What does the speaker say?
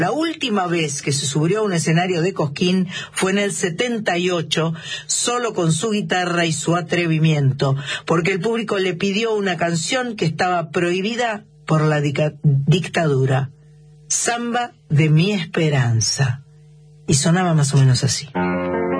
La última vez que se subió a un escenario de Cosquín fue en el 78, solo con su guitarra y su atrevimiento, porque el público le pidió una canción que estaba prohibida por la dictadura, Samba de mi esperanza. Y sonaba más o menos así.